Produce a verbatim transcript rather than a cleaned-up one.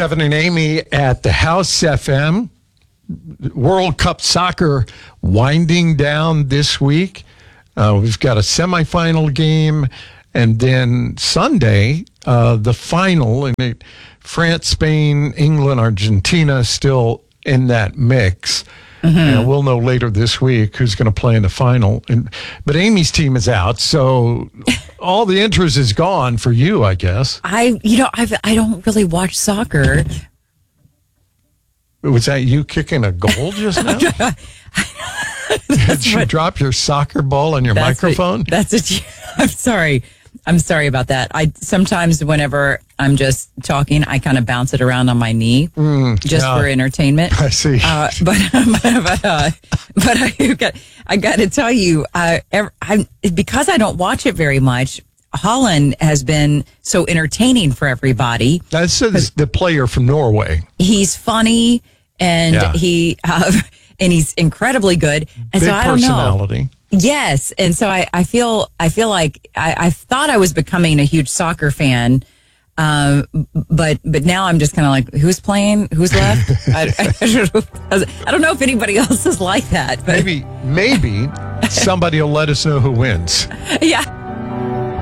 Kevin and Amy at the House F M. World Cup soccer winding down this week. Uh, we've got a semifinal game, and then Sunday, uh, the final. And it, France, Spain, England, Argentina still in that mix. Mm-hmm. And we'll know later this week who's going to play in the final. And, but Amy's team is out, so all the interest is gone for you, I guess. I, you know, I've, I don't really watch soccer. Was that you kicking a goal just now? Did you what, drop your soccer ball on your that's microphone? What, that's what you, I'm sorry. I'm sorry about that. I sometimes whenever I'm just talking, I kind of bounce it around on my knee mm, just yeah. for entertainment. I see. Uh, but but uh, but I got I got to tell you, uh, I because I don't watch it very much. Holland has been so entertaining for everybody. That's the player from Norway. He's funny and yeah. he uh, and he's incredibly good. And Big so I don't personality. know. Yes, and so I, I feel I feel like I, I thought I was becoming a huge soccer fan, um, but but now I'm just kind of like, who's playing, who's left? I, I, don't know, I don't know if anybody else is like that. But maybe maybe somebody will let us know who wins. Yeah,